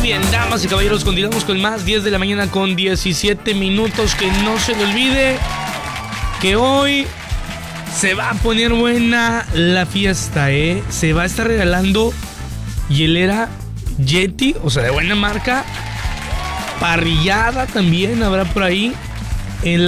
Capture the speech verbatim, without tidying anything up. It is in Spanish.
bien, damas y caballeros, continuamos con más. Diez de la mañana con diecisiete minutos. Que no se le olvide que hoy se va a poner buena la fiesta, ¿eh? Se va a estar regalando hielera Yeti, o sea, de buena marca. Parrillada también habrá por ahí en la